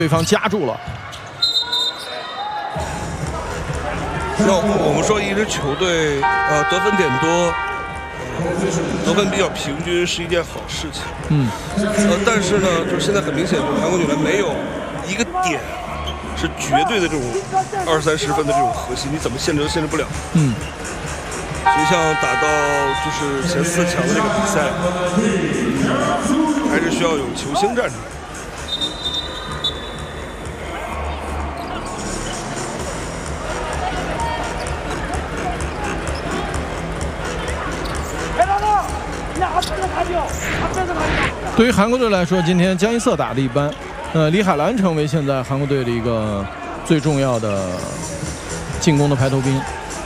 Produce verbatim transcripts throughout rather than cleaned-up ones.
对方夹住了。 那我们说一支球队呃得分点多，得分比较平均是一件好事情。 嗯。 呃，但是呢，就是现在很明显，就是韩国女篮没有一个点是绝对的这种二三十分的这种核心，你怎么限制都限制不了。 嗯。 所以像打到就是前四强的这个比赛，还是需要有球星站出来。 对于韩国队来说，今天江一瑟打得一般，呃，李海兰成为现在韩国队的一个最重要的进攻的排头兵。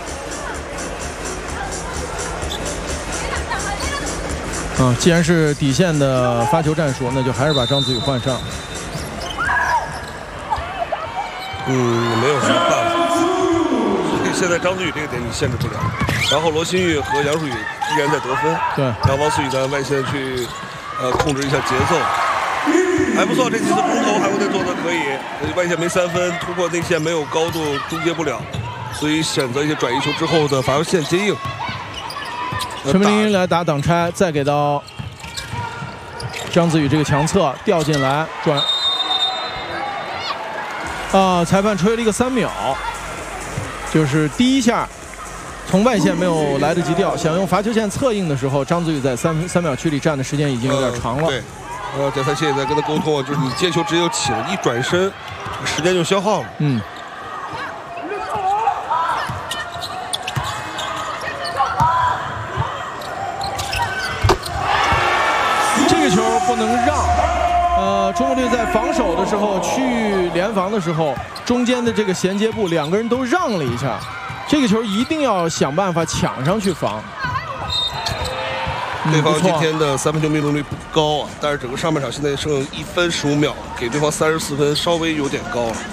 啊，既然是底线的发球战术，那就还是把张子宇换上。 嗯，没有什么办法。所以现在张子宇这个点你限制不了。 然后罗新玉和杨树宇依然在得分， 对， 然后王思雨在外线去，呃，控制一下节奏，还不错。这几次中投韩国队做的可以，外线没三分，突破内线没有高度，终结不了，所以选择一些转移球之后的罚球线接应。 陈明林来打挡拆，再给到张子宇这个强侧掉进来转，啊，裁判吹了一个三秒，就是第一下。 从外线没有来得及掉，想用罚球线策应的时候，张子宇在三三秒区里站的时间已经有点长了。呃、 对，呃，贾三谢也在跟他沟通，就是你接球直接就起了，一转身，时间就消耗了。 嗯。这个球不能让。呃，中国队在防守的时候，去联防的时候，中间的这个衔接部两个人都让了一下。 这个球一定要想办法抢上去防。 对方今天的三分球命中率不高啊，但是整个上半场现在剩一分十五秒，给对方三十四分，稍微有点高了。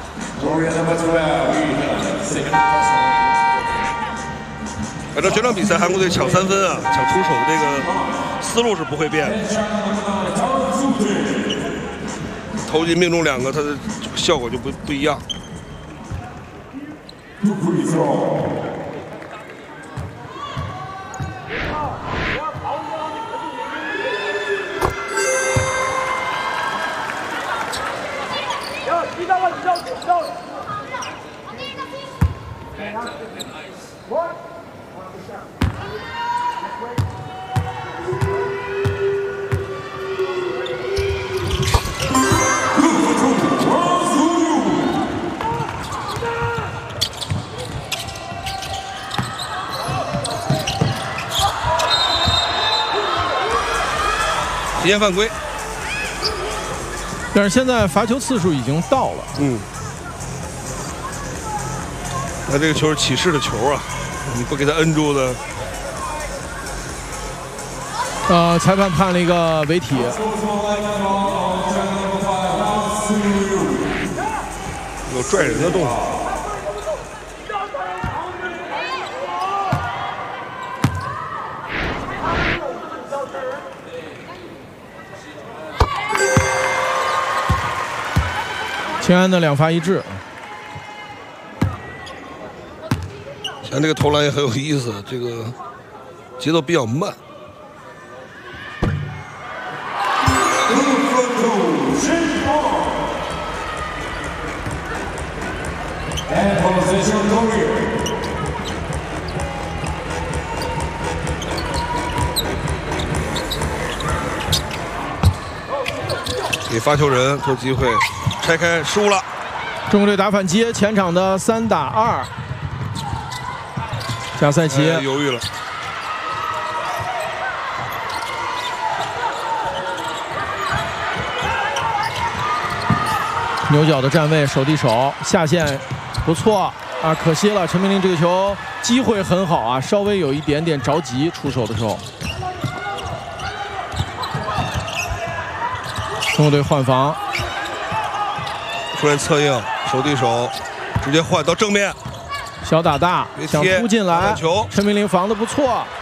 反正全场比赛韩国队抢三分啊，抢出手的这个思路是不会变的。投进命中两个，它的效果就不不一样。 体验犯规， 但是现在罚球次数已经到了。 嗯，那这个球是起势的球啊，你不给他摁住的。 呃，裁判判了一个违体。 有拽人的动作。 秦安的两罚一掷， 像这个投篮也很有意思，这个节奏比较慢。给发球人做机会。 拆开输了， 中国队打反击，前场的三打二，贾赛奇、 哎、犹豫了。 牛角的站位，手递手，下线不错啊，可惜了，陈明林这个球机会很好啊，稍微有一点点着急出手的时候。中国队换防。 出来策应，手递手，直接换到正面， 小打大想突进来，陈明林防得不错，